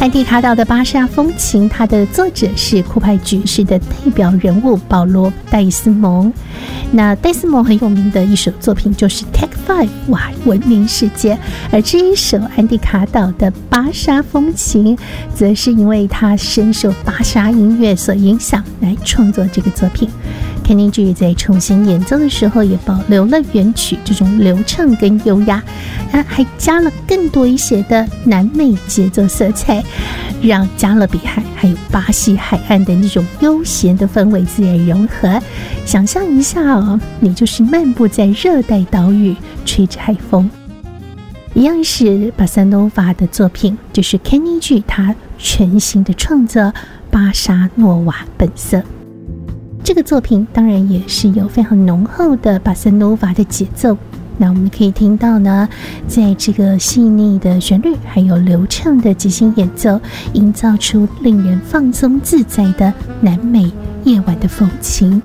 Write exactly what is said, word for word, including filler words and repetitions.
安迪卡岛的巴莎风情，它的作者是酷派爵士的代表人物保罗·戴斯蒙。那戴斯蒙很有名的一首作品就是 Take Five， 哇，闻名世界。而这一首安迪卡岛的巴莎风情，则是因为他深受巴莎音乐所影响来创作这个作品。Kenny G 在重新演奏的时候，也保留了原曲这种流畅跟优雅，他还加了更多一些的南美节奏色彩，让加勒比海还有巴西海岸的那种悠闲的氛围自然融合。想象一下哦，你就是漫步在热带岛屿，吹着海风。一样是巴萨诺瓦的作品，就是 Kenny G 他全新的创作巴沙诺瓦本色。这个作品当然也是有非常浓厚的巴萨诺瓦的节奏，那我们可以听到呢，在这个细腻的旋律还有流畅的即兴演奏，营造出令人放松自在的南美夜晚的风情。